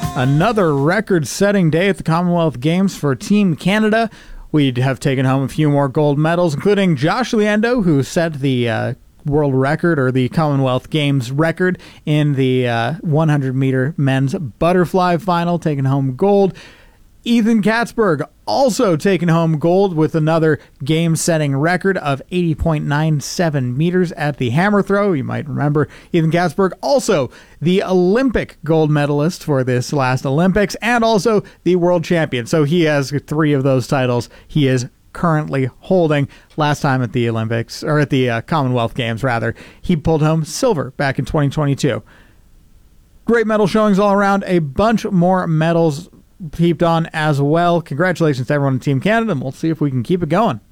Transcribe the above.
Another record-setting day at the Commonwealth Games for Team Canada. We'd have taken home a few more gold medals, including Josh Leando, who set the world record, or the Commonwealth Games record, in the 100-meter men's butterfly final, taking home gold. Ethan Katzberg also taking home gold with another game-setting record of 80.97 meters at the hammer throw. You might remember Ethan Katzberg, also the Olympic gold medalist for this last Olympics, and also the world champion. So he has 3 of those titles he is currently holding. Last time at the Olympics, or at the Commonwealth Games, rather, he pulled home silver back in 2022. Great medal showings all around. A bunch more medals heaped on as well. Congratulations to everyone in Team Canada, and we'll see if we can keep it going.